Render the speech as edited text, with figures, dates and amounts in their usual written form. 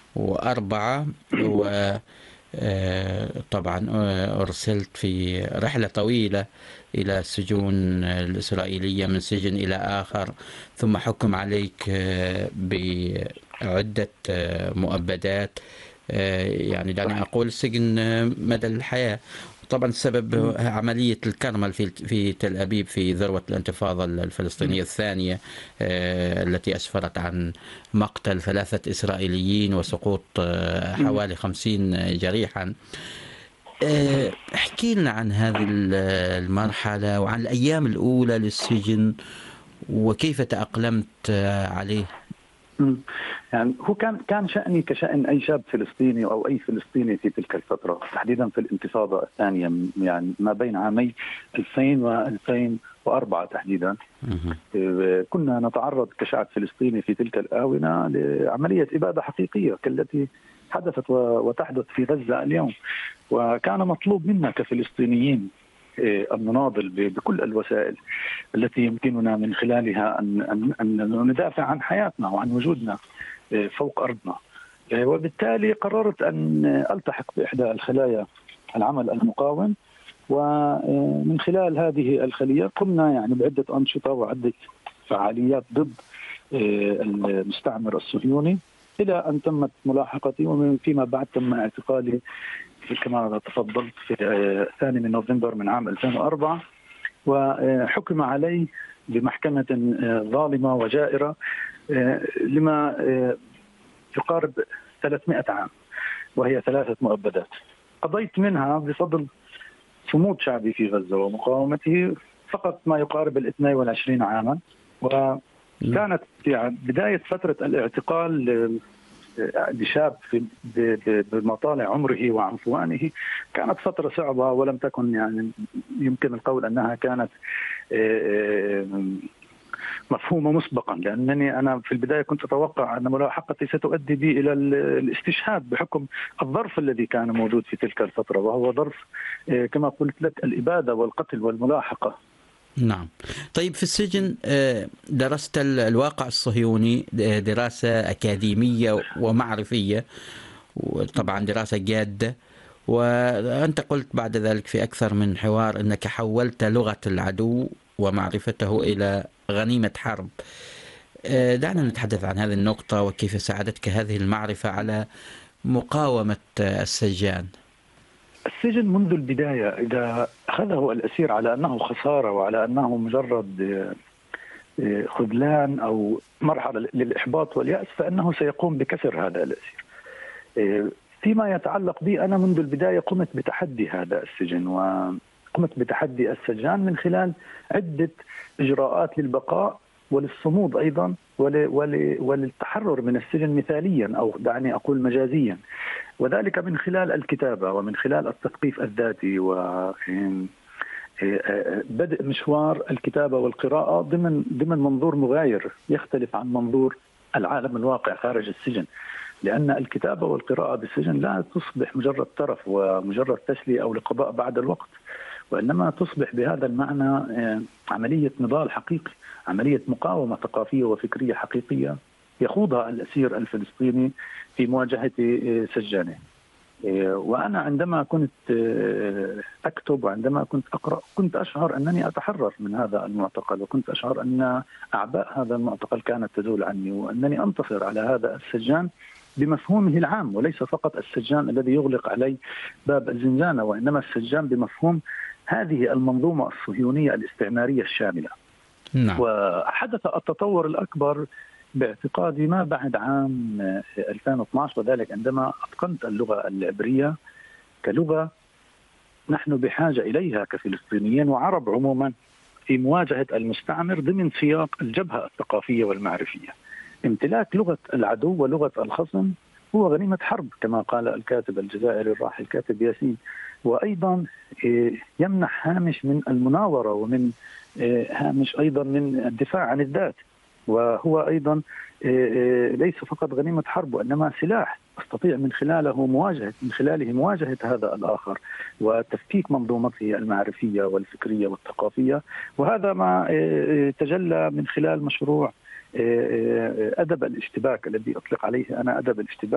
طبعا أرسلت في رحلة طويلة إلى السجون الإسرائيلية، من سجن إلى آخر، ثم حكم عليك بعدة مؤبدات، يعني دعني أقول السجن مدى الحياة. طبعا السبب عملية الكرمل في تل أبيب في ذروة الانتفاضة الفلسطينية الثانية، التي أسفرت عن مقتل 3 إسرائيليين وسقوط حوالي 50 جريحا. احكي لنا عن هذه المرحلة وعن الأيام الأولى للسجن وكيف تأقلمت عليه. يعني هو كان شأني كشأن أي شاب فلسطيني أو أي فلسطيني في تلك الفترة، تحديدا في الانتفاضة الثانية، يعني ما بين عامي 2000 و 2004 تحديدا. كنا نتعرض كشعب فلسطيني في تلك الآونة لعملية إبادة حقيقية كالتي حدثت وتحدث في غزة اليوم، وكان مطلوب منا كفلسطينيين أن نناضل بكل الوسائل التي يمكننا من خلالها أن ندافع عن حياتنا وعن وجودنا فوق أرضنا. وبالتالي قررت أن ألتحق بإحدى الخلايا العمل المقاوم، ومن خلال هذه الخلية قمنا يعني بعدة أنشطة وعدة فعاليات ضد المستعمر الصهيوني، إلى أن تمت ملاحقتي، ومن فيما بعد تم اعتقالي كما تفضلت في 2 نوفمبر من عام 2004، وحكم علي بمحكمة ظالمة وجائرة لما يقارب 300 عام، وهي 3 مؤبدات قضيت منها بفضل صمود شعبي في غزة ومقاومته فقط ما يقارب 22 عاما. وكانت يعني بداية فترة الاعتقال لشاب بمطالع عمره وعنفوانه كانت فترة صعبة، ولم تكن يعني يمكن القول أنها كانت مفهومة مسبقا، لأنني أنا في البداية كنت أتوقع أن ملاحقتي ستؤدي بي إلى الاستشهاد بحكم الظرف الذي كان موجود في تلك الفترة، وهو ظرف كما قلت لك الإبادة والقتل والملاحقة. نعم. طيب في السجن درست الواقع الصهيوني دراسة أكاديمية ومعرفية، وطبعا دراسة جادة، وأنت قلت بعد ذلك في أكثر من حوار أنك حولت لغة العدو ومعرفته إلى غنيمة حرب. دعنا نتحدث عن هذه النقطة وكيف ساعدتك هذه المعرفة على مقاومة السجان. السجن منذ البداية إذا أخذه الأسير على أنه خسارة وعلى أنه مجرد خذلان أو مرحلة للإحباط واليأس، فإنه سيقوم بكسر هذا الأسير. فيما يتعلق بي أنا منذ البداية قمت بتحدي هذا السجن، وقمت بتحدي السجان من خلال عدة إجراءات للبقاء وللصمود أيضا وللتحرر من السجن مثاليا، أو دعني أقول مجازيا، وذلك من خلال الكتابة ومن خلال التثقيف الذاتي وبدء مشوار الكتابة والقراءة ضمن منظور مغاير يختلف عن منظور العالم الواقع خارج السجن، لأن الكتابة والقراءة بالسجن لا تصبح مجرد ترف ومجرد تسلية أو لقضاء بعد الوقت، وإنما تصبح بهذا المعنى عملية نضال حقيقي، عملية مقاومة ثقافية وفكرية حقيقية يخوضها الأسير الفلسطيني في مواجهة سجانه. وأنا عندما كنت أكتب وعندما كنت أقرأ كنت أشعر أنني أتحرر من هذا المعتقل، وكنت أشعر أن أعباء هذا المعتقل كانت تزول عني، وأنني أنتصر على هذا السجان بمفهومه العام، وليس فقط السجان الذي يغلق علي باب الزنزانة، وإنما السجان بمفهوم هذه المنظومة الصهيونية الاستعمارية الشاملة. نعم. وحدث التطور الأكبر باعتقادي ما بعد عام 2012، وذلك عندما أتقنت اللغة العبرية كلغة نحن بحاجة إليها كفلسطينيين وعرب عموما في مواجهة المستعمر ضمن سياق الجبهة الثقافية والمعرفية. امتلاك لغة العدو ولغة الخصم هو غنيمة حرب كما قال الكاتب الجزائري الراحل الكاتب ياسين، وأيضا يمنح هامش من المناورة ومن هامش أيضا من الدفاع عن الذات، وهو أيضا ليس فقط غنيمة حرب وإنما سلاح أستطيع من خلاله مواجهة هذا الآخر وتفكيك منظومته المعرفية والفكرية والثقافية. وهذا ما تجلى من خلال مشروع أدب الاشتباك الذي أطلق عليه أنا أدب الاشتباك،